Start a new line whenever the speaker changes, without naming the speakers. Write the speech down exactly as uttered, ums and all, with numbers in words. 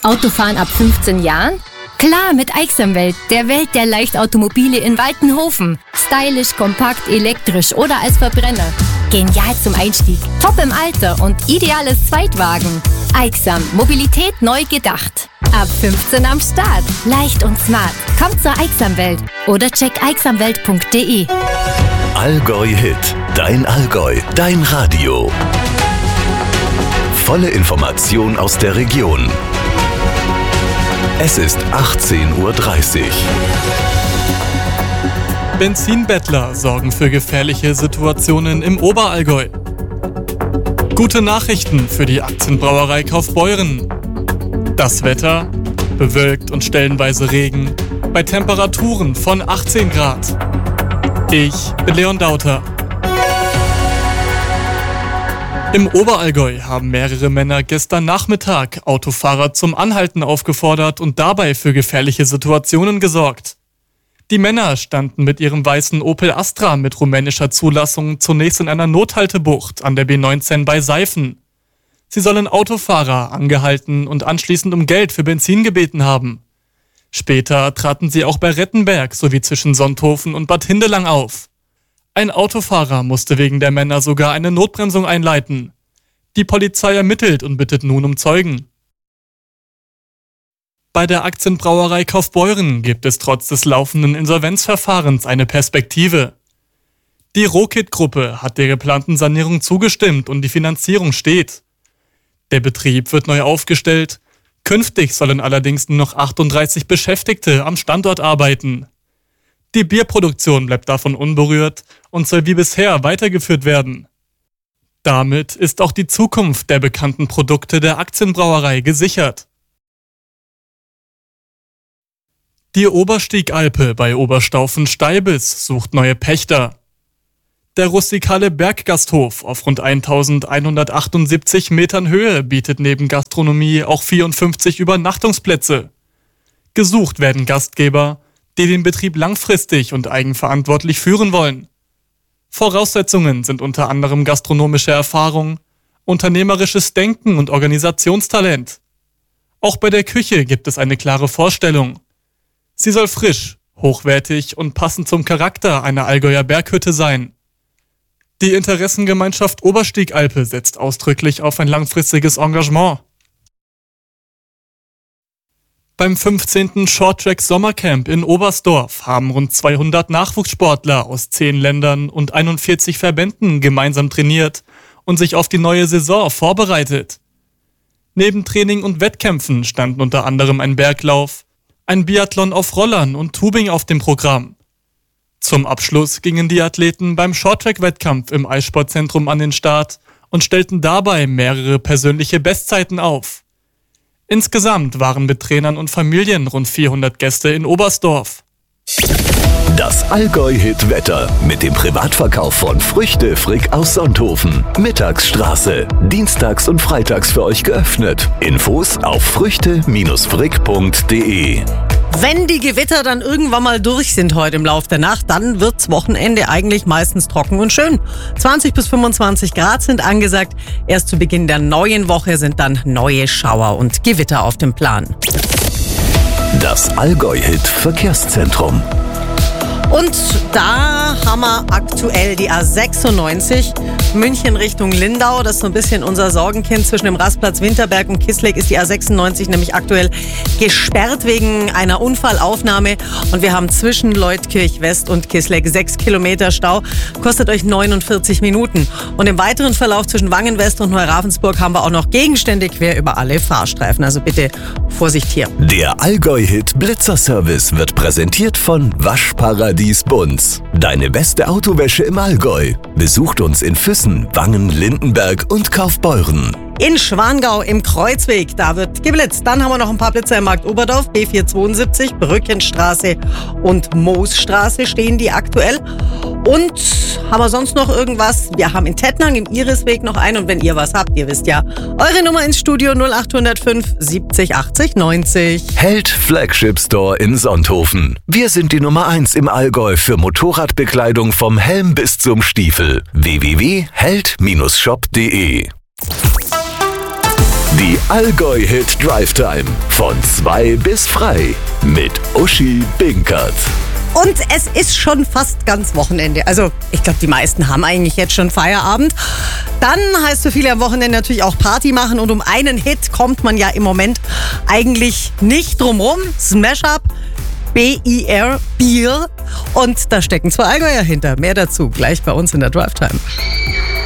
Autofahren ab fünfzehn Jahren? Klar, mit Aixamwelt, der Welt der Leichtautomobile in Waltenhofen. Stylisch, kompakt, elektrisch oder als Verbrenner. Genial zum Einstieg, top im Alter und ideales Zweitwagen. Aixam, Mobilität neu gedacht. Ab fünfzehn am Start. Leicht und smart. Kommt zur Aixamwelt oder check aixamwelt punkt de.
Allgäu Hit. Dein Allgäu. Dein Radio. Volle Information aus der Region. Es ist achtzehn Uhr dreißig.
Benzinbettler sorgen für gefährliche Situationen im Oberallgäu. Gute Nachrichten für die Aktienbrauerei Kaufbeuren. Das Wetter: bewölkt und stellenweise Regen, bei Temperaturen von achtzehn Grad. Ich bin Leon Dauter. Im Oberallgäu haben mehrere Männer gestern Nachmittag Autofahrer zum Anhalten aufgefordert und dabei für gefährliche Situationen gesorgt. Die Männer standen mit ihrem weißen Opel Astra mit rumänischer Zulassung zunächst in einer Nothaltebucht an der B neunzehn bei Seifen. Sie sollen Autofahrer angehalten und anschließend um Geld für Benzin gebeten haben. Später traten sie auch bei Rettenberg sowie zwischen Sonthofen und Bad Hindelang auf. Ein Autofahrer musste wegen der Männer sogar eine Notbremsung einleiten. Die Polizei ermittelt und bittet nun um Zeugen. Bei der Aktienbrauerei Kaufbeuren gibt es trotz des laufenden Insolvenzverfahrens eine Perspektive. Die Rokit-Gruppe hat der geplanten Sanierung zugestimmt und die Finanzierung steht. Der Betrieb wird neu aufgestellt. Künftig sollen allerdings nur noch achtunddreißig Beschäftigte am Standort arbeiten. Die Bierproduktion bleibt davon unberührt und soll wie bisher weitergeführt werden. Damit ist auch die Zukunft der bekannten Produkte der Aktienbrauerei gesichert. Die Oberstiegalpe bei Oberstaufen-Steibis sucht neue Pächter. Der rustikale Berggasthof auf rund eintausendeinhundertachtundsiebzig Metern Höhe bietet neben Gastronomie auch vierundfünfzig Übernachtungsplätze. Gesucht werden Gastgeber, die den Betrieb langfristig und eigenverantwortlich führen wollen. Voraussetzungen sind unter anderem gastronomische Erfahrung, unternehmerisches Denken und Organisationstalent. Auch bei der Küche gibt es eine klare Vorstellung. Sie soll frisch, hochwertig und passend zum Charakter einer Allgäuer Berghütte sein. Die Interessengemeinschaft Oberstiegalpe setzt ausdrücklich auf ein langfristiges Engagement. Beim fünfzehnten Shorttrack Sommercamp in Oberstdorf haben rund zweihundert Nachwuchssportler aus zehn Ländern und einundvierzig Verbänden gemeinsam trainiert und sich auf die neue Saison vorbereitet. Neben Training und Wettkämpfen standen unter anderem ein Berglauf, ein Biathlon auf Rollern und Tubing auf dem Programm. Zum Abschluss gingen die Athleten beim Shorttrack-Wettkampf im Eissportzentrum an den Start und stellten dabei mehrere persönliche Bestzeiten auf. Insgesamt waren mit Trainern und Familien rund vierhundert Gäste in Oberstdorf.
Das Allgäu-Hit-Wetter mit dem Privatverkauf von Früchte Frick aus Sonthofen. Mittagsstraße. Dienstags und freitags für euch geöffnet. Infos auf früchte Frick punkt de.
Wenn die Gewitter dann irgendwann mal durch sind heute im Laufe der Nacht, dann wird's Wochenende eigentlich meistens trocken und schön. zwanzig bis fünfundzwanzig Grad sind angesagt. Erst zu Beginn der neuen Woche sind dann neue Schauer und Gewitter auf dem Plan.
Das Allgäu-Hit Verkehrszentrum.
Und da haben wir aktuell die A sechsundneunzig, München Richtung Lindau. Das ist so ein bisschen unser Sorgenkind. Zwischen dem Rastplatz Winterberg und Kisleck ist die A sechsundneunzig nämlich aktuell gesperrt wegen einer Unfallaufnahme. Und wir haben zwischen Leutkirch West und Kisleck sechs Kilometer Stau. Kostet euch neunundvierzig Minuten. Und im weiteren Verlauf zwischen Wangen West und Neuravensburg haben wir auch noch Gegenstände quer über alle Fahrstreifen. Also bitte Vorsicht hier.
Der Allgäu-Hit Blitzerservice wird präsentiert von Waschparadies Bunz. Deine beste Autowäsche im Allgäu. Besucht uns in Füssen, Wangen, Lindenberg und Kaufbeuren.
In Schwangau im Kreuzweg, da wird geblitzt. Dann haben wir noch ein paar Blitzer im Markt Oberdorf, B vierhundertzweiundsiebzig, Brückenstraße und Moosstraße stehen die aktuell. Und haben wir sonst noch irgendwas? Wir haben in Tettnang im Irisweg noch einen. Und wenn ihr was habt, ihr wisst ja, eure Nummer ins Studio null acht null fünf siebzig achtzig neunzig.
Held Flagship Store in Sonthofen. Wir sind die Nummer eins im Allgäu für Motorradbekleidung vom Helm bis zum Stiefel. w w w punkt held Bindestrich shop punkt de Die Allgäu-Hit Drive Time. Von zwei bis frei. Mit Uschi Binkert.
Und es ist schon fast ganz Wochenende. Also ich glaube, die meisten haben eigentlich jetzt schon Feierabend. Dann heißt für viele am Wochenende natürlich auch Party machen. Und um einen Hit kommt man ja im Moment eigentlich nicht drum rum. Smash-Up, B I R, Bier. Und da stecken zwei Allgäuer hinter. Mehr dazu gleich bei uns in der Drive Time.